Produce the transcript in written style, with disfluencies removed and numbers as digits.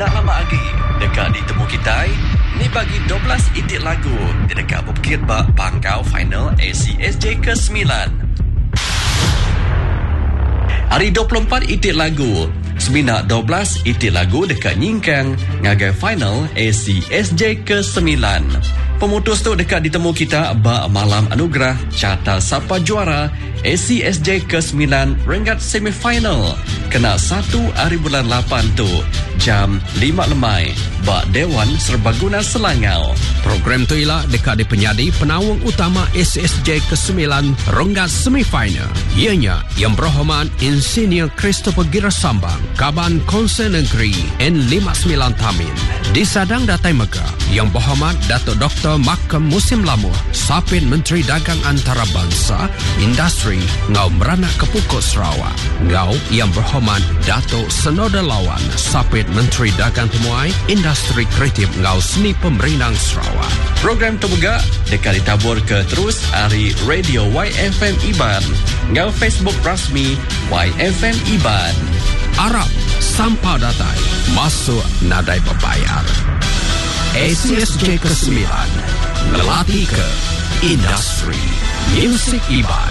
nak lama lagi dekat ditemu kita ni bagi 12 itik lagu di dekat berpikir bak pangkau final ACSJ ke-9. Hari 24 itik lagu Seminak 12 itik lagu dekat Nyingkang ngagai final ACSJ ke-9. Pemutus tu dekat ditemu kita bak malam anugerah carta siapa juara ACSJ ke-9 rengat semifinal. Kena 1 hari bulan 8 tu jam 5 lemai bak Dewan Serbaguna Selangau. Program tu ialah dekat di penyadi penawang utama ACSJ ke-9 rengat semifinal. Ianya yang berhormat Insinyur Christopher Girasambang, Kaban Konsen Negeri N59 Tamin. Disadang Datai Mega yang berhormat Datuk Dr. Makam Musim Lamuh, Sapit Menteri Dagang Antarabangsa, Industri Ngau Meranak Kepukut Sarawak. Ngau yang berhormat Datuk Senoda Lawan, Sapit Menteri Dagang Temuai, Industri Kreatif Ngau Seni Pemerintah Sarawak. Program tu juga dekat ditabur ke terus hari Radio YFM Iban, ngau Facebook rasmi YFM Iban. Arab sampah datai masuk nadai berbayar. ACSJ ke-9 melatih ke industri Music Iban.